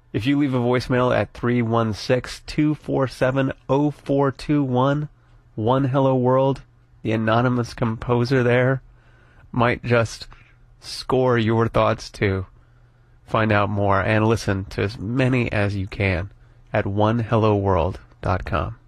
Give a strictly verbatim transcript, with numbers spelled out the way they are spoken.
If you leave a voicemail at three one six, two four seven, zero four two one, One Hello World, the anonymous composer there, might just score your thoughts too. Find out more and listen to as many as you can at one hello world dot com.